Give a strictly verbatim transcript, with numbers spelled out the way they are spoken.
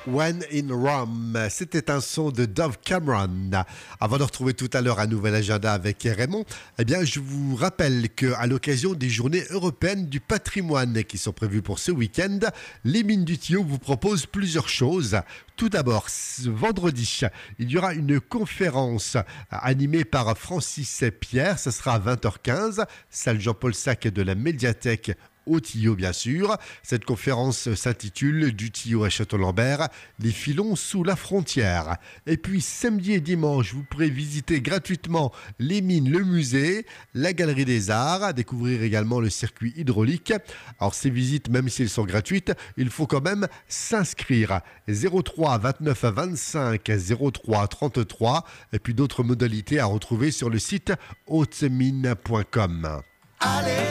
When in Rome, c'était un son de Dove Cameron. Avant de retrouver tout à l'heure un nouvel agenda avec Raymond, eh bien, je vous rappelle qu'à l'occasion des journées européennes du patrimoine qui sont prévues pour ce week-end, les Mines du Tillot vous proposent plusieurs choses. Tout d'abord, ce vendredi, il y aura une conférence animée par Francis Pierre. Ce sera à vingt heures quinze, salle Jean-Paul Sac de la médiathèque au Tillot, bien sûr. Cette conférence s'intitule Du Tillot à Château-Lambert, les filons sous la frontière. Et puis samedi et dimanche, vous pourrez visiter gratuitement les mines, le musée, la galerie des arts, découvrir également le circuit hydraulique. Alors ces visites, même si elles sont gratuites, il faut quand même s'inscrire. zéro trois vingt-neuf vingt-cinq zéro trois trente-trois et puis d'autres modalités à retrouver sur le site haute mine point com. Allez